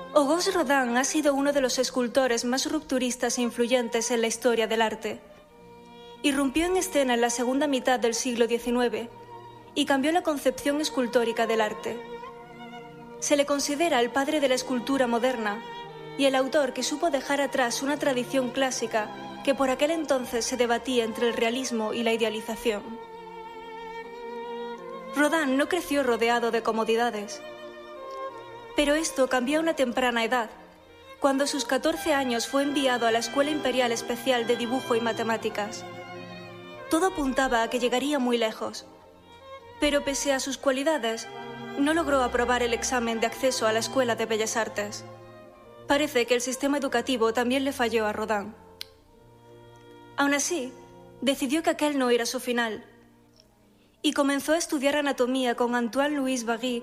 Auguste Rodin ha sido uno de los escultores más rupturistas e influyentes en la historia del arte. Irrumpió en escena en la segunda mitad del siglo XIX y cambió la concepción escultórica del arte. Se le considera el padre de la escultura moderna y el autor que supo dejar atrás una tradición clásica que por aquel entonces se debatía entre el realismo y la idealización. Rodin no creció rodeado de comodidades. Pero esto cambió a una temprana edad, cuando a sus 14 años fue enviado a la Escuela Imperial Especial de Dibujo y Matemáticas. Todo apuntaba a que llegaría muy lejos, pero pese a sus cualidades, no logró aprobar el examen de acceso a la Escuela de Bellas Artes. Parece que el sistema educativo también le falló a Rodin. Aún así, decidió que aquel no era su final, y comenzó a estudiar anatomía con Antoine-Louis Barye